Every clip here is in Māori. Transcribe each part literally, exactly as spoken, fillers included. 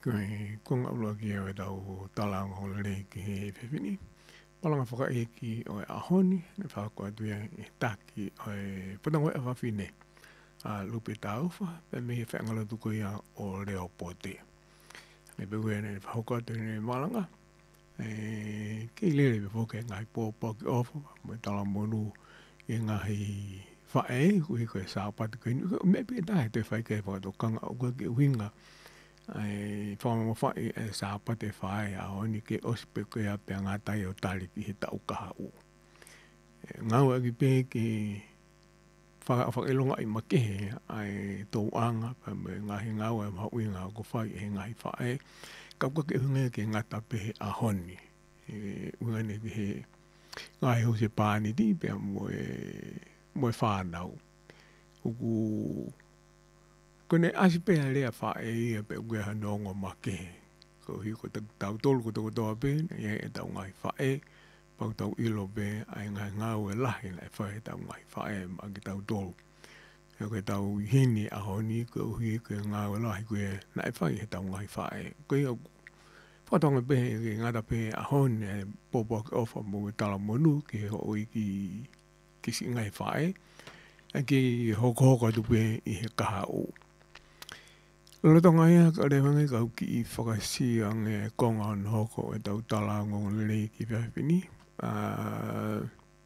Koe konga ula ki au e tau talango o le ki he whiwhini. Palanga whaka e ki o e ahoni, ne whakua tuia e taki o e putango e awhawhine. A lupe tā uwha, pe me he whangala tuko ia o reo pote. Me pe ue ne whakua tuia ne malanga. E kei lere me whoke ngai pōpō ki ofa, mo tala monu i ngahi whae, hui koe sāpati koe ni. Me pe tahe te whaike e whakatokanga o koe ki uhinga. Ai whamama whai e sāpate whae a honi ke osipe koe a pia ngātai o tari ki he tau kaha u. Ngau aki pē ki whakailonga i makehe ai tō anga pa me ngahi ngau e mahui ngā ko whai e ngahi whae. Kauka ke hunga ke ngata pehe a honi. Ungane ki he ngahi ho se pāni di pia mo e mo e whānau. Uku kone asi pēha lea whae ia pe ue hanongo ma kehe. Ko hi ko tau tolu ko toko toa pē, ia e tau ngai whae, pau tau ilo pē, ai ngai ngau e lahi lai whae tau ngai whae ma ki tau tolu. Ia koe tau hini a honi, ko hui koe ngau e lahi koe nai whae he tau ngai whae. Koe au whatonga pē ki ngata pē a honi e popo ki ofa mo e tala monu ki he hoi ki ki si ngai whae. A ki hoko hoko atu pē i he kaha u. Lotonga ia ka rewangai kau ki i whakasi ange konga on hoko e tau talango le ki whiawhini. Uh,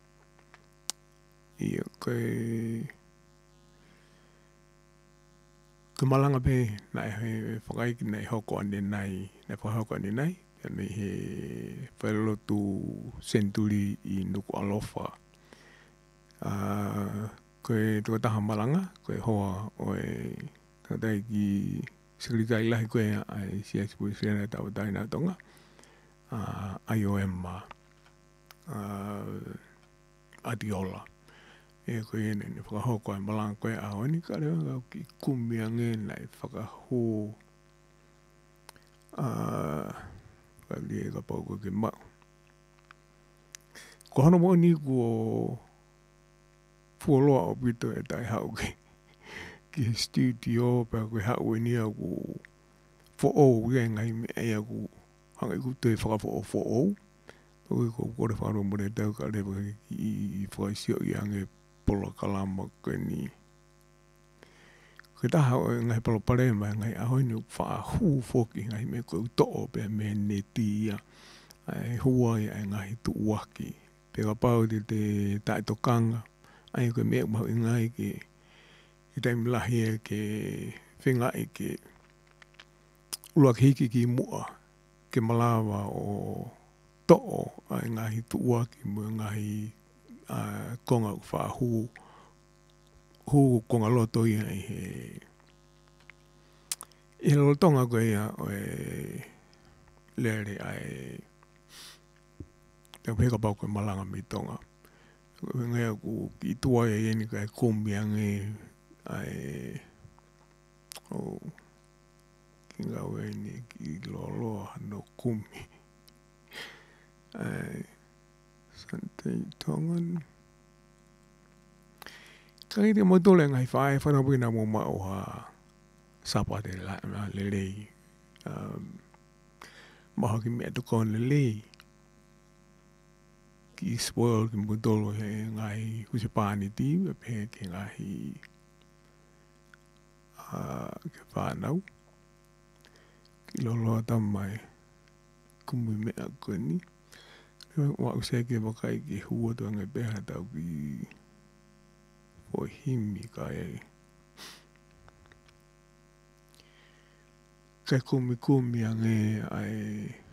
ia koe... Ko malanga pē, nai he whakaiki nei hoko ane nei, nei whakahoko ane nei, pia me he whailotu senturi i nuku alofa. Uh, koe tuka taha malanga, koe hoa o e... Tatai ki sikirikai lahi koe ai C S P Sena tau taina tonga. Uh, I O M ma. Uh, Adiola. E koe ene ni whakahoko ai malanga koe a honi ka rewa kau ki kumi ange nai whakaho. Uh, Kali e ka pau koe ke mau. Ko hana mo ni ko fuoloa o pito e tai hau ke. Ki studio pa koe hau e ni aku fo o ia ngai me e aku hanga iku te whakafo o fo o koe ko kore wharo mo re tau ka rewa ki whaisio i ange pola kalama koe ni koe taha o ngai polo pare mai ngai ahoi ni wha hu foki ngai me koe uto'o pe me neti ia ai hua ia ngai tu waki pe ka pau te te tai tokanga ai koe me mau ngai ki i taimi lahi e ke whenga e ke uak hiki ki mua ke malawa o to'o ai ngahi tuua ki mua ngahi uh, konga wha hu hu konga loto ia i he i he lotonga koe ia o e lere ai te peka pau koe malanga mi tonga ngai aku ki tua e ieni kai kumbi ange ai o ki ngau e ni ki loloa no kumi ai santei tongan kai te mo tole ngai whae whana pina mo mao ha sapa te la le lei um, maho ki mea tukon le lei ki spoil ki mo tolo he ngai husipani ti pe ke ngai Uh, ke whānau ki loloa tamai kumu mea koe ni wa usai ke wakai ki hua tu angai peha tau ki po himi kai kai kumi kumi ange ai